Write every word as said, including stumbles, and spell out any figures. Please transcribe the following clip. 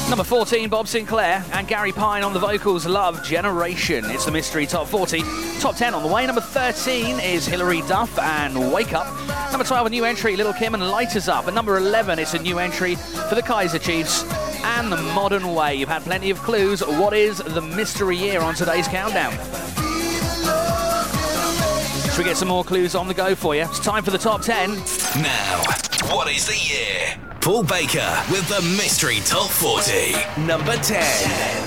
Number fourteen, Bob Sinclair and Gary Pine on the vocals, Love Generation. It's the Mystery Top forty. Top ten on the way. Number thirteen is Hilary Duff and Wake Up. Number twelve, a new entry, Little Kim and Light Us Up. And number eleven, it's a new entry for the Kaiser Chiefs and the Modern Way. You've had plenty of clues. What is the mystery year on today's countdown? Should we get some more clues on the go for you? It's time for the top ten. Now, what is the year? Paul Baker with the Mystery Top forty. Number ten.